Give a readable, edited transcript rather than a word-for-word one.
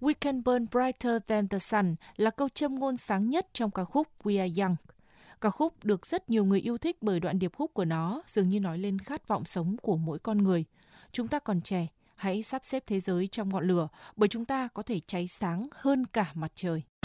We can burn brighter than the sun là câu châm ngôn sáng nhất trong ca khúc We Are Young. Ca khúc được rất nhiều người yêu thích bởi đoạn điệp khúc của nó dường như nói lên khát vọng sống của mỗi con người. Chúng ta còn trẻ, hãy sắp xếp thế giới trong ngọn lửa bởi chúng ta có thể cháy sáng hơn cả mặt trời.